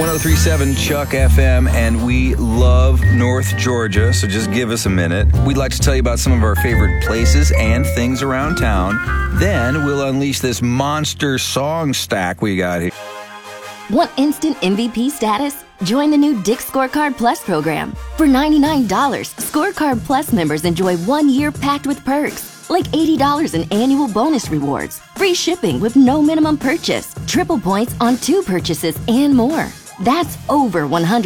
1037 Chuck FM, and we love North Georgia, so just give us a minute. We'd like to tell you about some of our favorite places and things around town. Then we'll unleash this monster song stack we got here. Want instant MVP status? Join the new Dick's Scorecard Plus program. For $99, Scorecard Plus members enjoy 1 year packed with perks, like $80 in annual bonus rewards, free shipping with no minimum purchase, triple points on 2 purchases, and more. That's over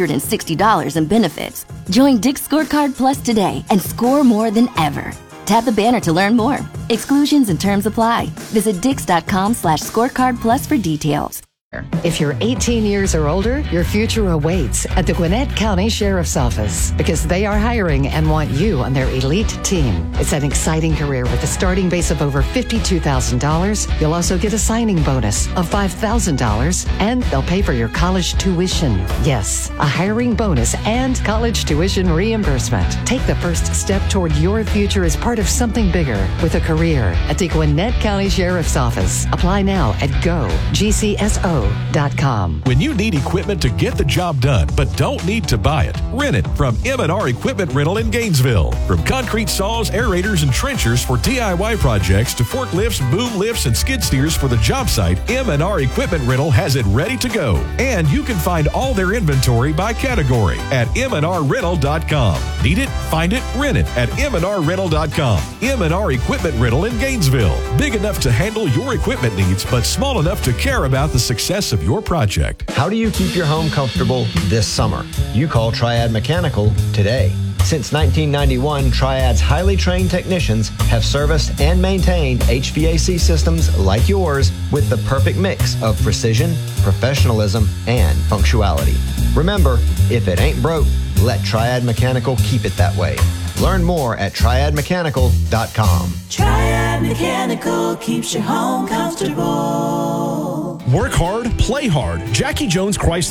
$160 in benefits. Join Dick's Scorecard Plus today and score more than ever. Tap the banner to learn more. Exclusions and terms apply. Visit dix.com/scorecard plus for details. If you're 18 years or older, your future awaits at the Gwinnett County Sheriff's Office because they are hiring and want you on their elite team. It's an exciting career with a starting base of over $52,000. You'll also get a signing bonus of $5,000, and they'll pay for your college tuition. Yes, a hiring bonus and college tuition reimbursement. Take the first step toward your future as part of something bigger with a career at the Gwinnett County Sheriff's Office. Apply now at GoGCSO.com. When you need equipment to get the job done, but don't need to buy it, rent it from M&R Equipment Rental in Gainesville. From concrete saws, aerators, and trenchers for DIY projects to forklifts, boom lifts, and skid steers for the job site, M&R Equipment Rental has it ready to go. And you can find all their inventory by category at mnrrental.com. Need it? Find it? Rent it at mnrrental.com. M&R Equipment Rental in Gainesville. Big enough to handle your equipment needs, but small enough to care about the success of your project. How do you keep your home comfortable this summer? You call Triad Mechanical today. Since 1991, Triad's highly trained technicians have serviced and maintained HVAC systems like yours with the perfect mix of precision, professionalism, and punctuality. Remember, if it ain't broke, let Triad Mechanical keep it that way. Learn more at triadmechanical.com. Triad Mechanical keeps your home comfortable. Work hard, play hard. Jackie Jones Chrysler